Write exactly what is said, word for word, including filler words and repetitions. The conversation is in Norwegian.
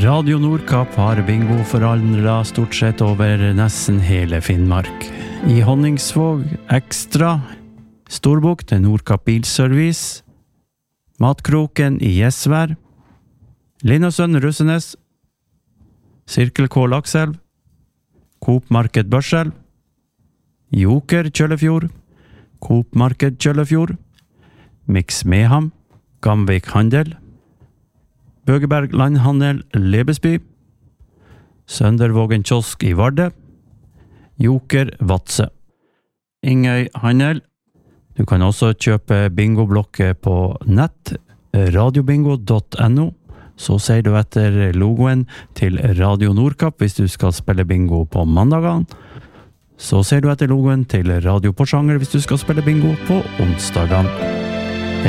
Radio Nordkapp har bingo forandret stort sett over nesten hele Finnmark. I Honningsvåg Ekstra, Storbukt Nordkapp Bilservice, Matkroken i Gjesvær, Linnøsønn Russenes, Sirkel K Lakselv, Coop Marked Børselv, Joker Kjøllefjord, Coop Marked Kjøllefjord, Mix Meham, Gamvik Handel, Bøgeberg Landhandel Lebesby, Søndervågen Kiosk i Varde, Joker Vatse, Ingøy Handel. Du kan også kjøpe bingoblokker på nett, radiobingo punktum no. Så ser du etter logoen til Radio Nordkapp hvis du skal spille bingo på mandagene. Så ser du etter logoen til Radio Porsanger hvis du skal spille bingo på onsdagene.